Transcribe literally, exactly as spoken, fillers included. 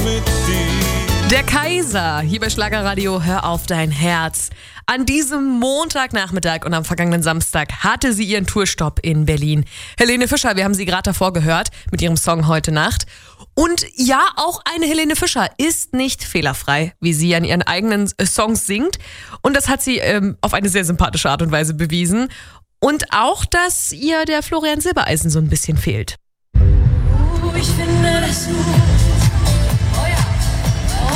mit dir. Der Kaiser, hier bei Schlagerradio, hör auf dein Herz. An diesem Montagnachmittag und am vergangenen Samstag hatte sie ihren Tourstopp in Berlin. Helene Fischer, wir haben sie gerade davor gehört mit ihrem Song Heute Nacht. Und ja, auch eine Helene Fischer ist nicht fehlerfrei, wie sie an ihren eigenen Songs singt. Und das hat sie ähm, auf eine sehr sympathische Art und Weise bewiesen. Und auch, dass ihr der Florian Silbereisen so ein bisschen fehlt. Oh, ich finde das gut.